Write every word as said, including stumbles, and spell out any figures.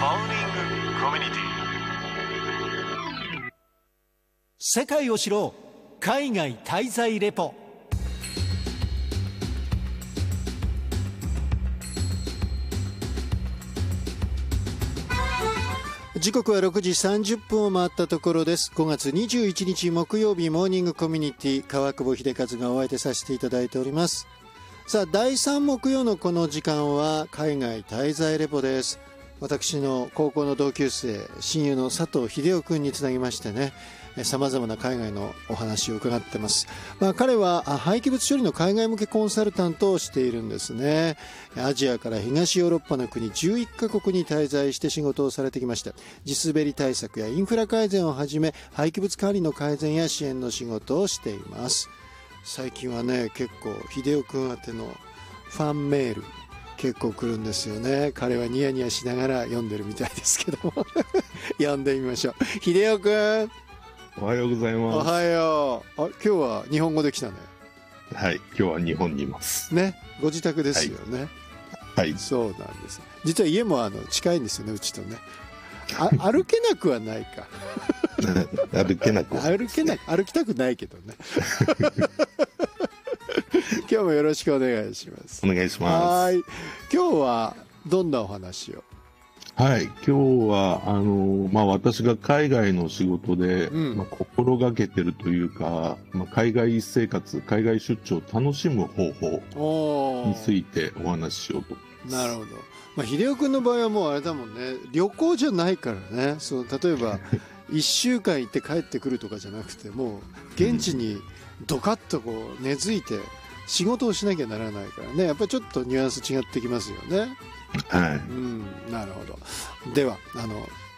コミュニティ。世界を知ろう海外滞在レポ。時刻はろくじさんじゅっぷんを回ったところです。ごがつにじゅういちにち木曜日、モーニングコミュニティ、川久保秀和がお相手させていただいております。さあ、だいさん木曜のこの時間は海外滞在レポです。私の高校の同級生、親友の佐藤秀夫君につなぎましてね、さまざまな海外のお話を伺ってます。まあ、彼は廃棄物処理の海外向けコンサルタントをしているんですね。アジアから東ヨーロッパの国じゅういっかこくに滞在して仕事をされてきました。地滑り対策やインフラ改善をはじめ、廃棄物管理の改善や支援の仕事をしています。最近はね、結構秀夫君宛てのファンメール結構来るんですよね。彼はニヤニヤしながら読んでるみたいですけども読んでみましょう。秀夫君、 おはようございます。 おはよう。あ、今日は日本語で来たね。 はい、今日は日本にいますね。ご自宅ですよね。 はい、はい、 そうなんです。実は家もあの近いんですよね、うちとね。あ歩けなくはないか歩けなくは歩けなく歩きたくないけどね今日もよろしくお願いします。 お願いします。 はい。今日はどんなお話を？ はい、今日はあの、まあ、私が海外の仕事で、うん、まあ、心がけてるというか、まあ、海外生活、海外出張を楽しむ方法についてお話ししようと。 なるほど。まあ、秀夫君の場合はもうあれだもんね、旅行じゃないからね。その例えばいっしゅうかん行って帰ってくるとかじゃなくて、もう現地にドカッとこう根付いて仕事をしなきゃならないからね、やっぱりちょっとニュアンス違ってきますよね。 はい、 うん、なるほど。ではあの